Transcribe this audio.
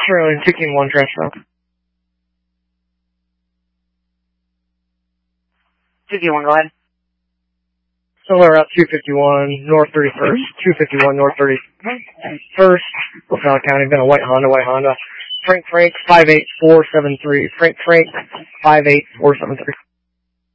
Sterling, 2-1 transfer. 2-1, go ahead. Solar Route 251, North 31st, 251 North 31st, LaSalle County, been a white Honda. Frank, 58473. Frank, 58473.